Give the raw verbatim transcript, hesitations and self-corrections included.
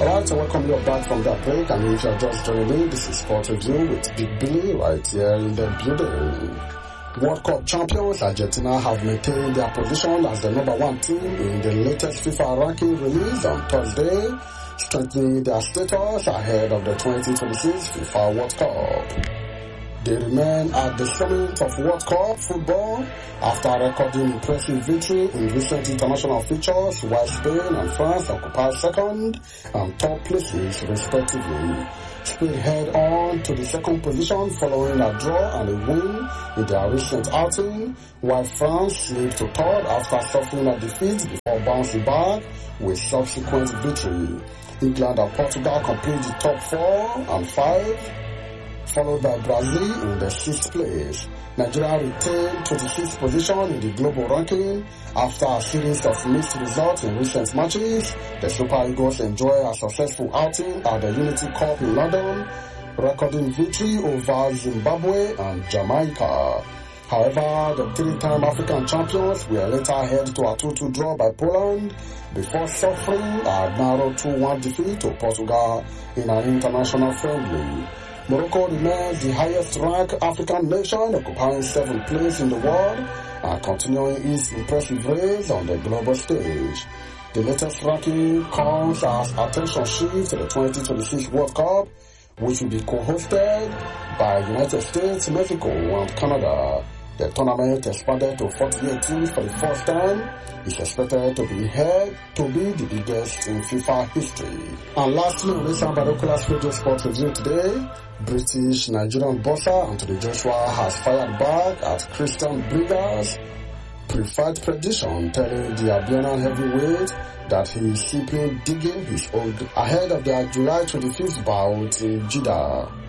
Alright, so welcome you back from that break, and if you're just joining me, this is Sport Review with Big Billy right here in the building. World Cup champions Argentina have maintained their position as the number one team in the latest FIFA ranking released on Thursday, strengthening their status ahead of the twenty twenty-six FIFA World Cup. They remain at the summit of World Cup football after recording impressive victory in recent international fixtures, while Spain and France occupy second and third places respectively. Spain head on to the second position following a draw and a win in their recent outing, while France slipped to third after suffering a defeat before bouncing back with subsequent victory. England and Portugal complete the top four and five, followed by Brazil in the sixth place. Nigeria retained twenty-sixth position in the global ranking after a series of mixed results in recent matches. The Super Eagles enjoy a successful outing at the Unity Cup in London, recording victory over Zimbabwe and Jamaica. However, the three-time African champions were later held to a two two draw by Poland before suffering a narrow two one defeat to Portugal in an international friendly. Morocco remains the highest-ranked African nation, occupying seventh place in the world and continuing its impressive race on the global stage. The latest ranking comes as attention shifts to the twenty twenty-six World Cup, which will be co-hosted by United States, Mexico, and Canada. The tournament, expanded to forty-eight teams for the first time, is expected to be held to be the biggest in FIFA history. And lastly, on this Binoculars Radio Sport Review today, British Nigerian boxer Anthony Joshua has fired back at Christian Brigger's preferred prediction, telling the Albanian heavyweight that he is simply digging his old ahead of their July twenty-fifth bout in Jeddah.